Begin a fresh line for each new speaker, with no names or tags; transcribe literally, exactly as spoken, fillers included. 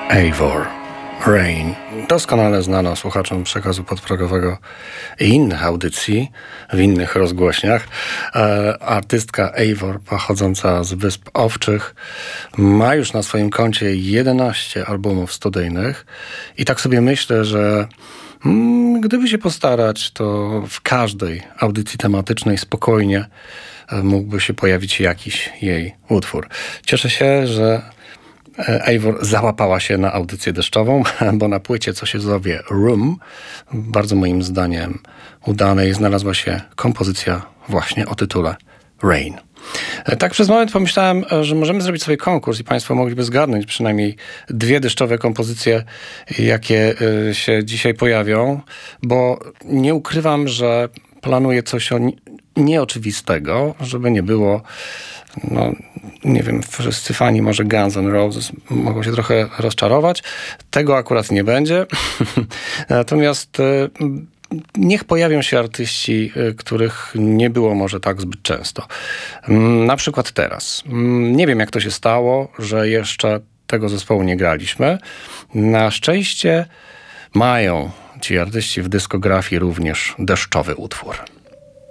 Eivor, Rain. Doskonale znana słuchaczom przekazu podprogowego i innych audycji w innych rozgłośniach. E, artystka Eivor, pochodząca z Wysp Owczych, ma już na swoim koncie jedenaście albumów studyjnych i tak sobie myślę, że mm, gdyby się postarać, to w każdej audycji tematycznej spokojnie e, mógłby się pojawić jakiś jej utwór. Cieszę się, że Eivor załapała się na audycję deszczową, bo na płycie, co się zowie Room, bardzo moim zdaniem udanej, znalazła się kompozycja właśnie o tytule Rain. Tak przez moment pomyślałem, że możemy zrobić sobie konkurs i państwo mogliby zgadnąć przynajmniej dwie deszczowe kompozycje, jakie się dzisiaj pojawią, bo nie ukrywam, że planuję coś o nieoczywistego, żeby nie było, no nie wiem, wszyscy fani może Guns N' Roses mogą się trochę rozczarować. Tego akurat nie będzie. Natomiast niech pojawią się artyści, których nie było może tak zbyt często. Na przykład teraz. Nie wiem, jak to się stało, że jeszcze tego zespołu nie graliśmy. Na szczęście mają ci artyści w dyskografii również deszczowy utwór.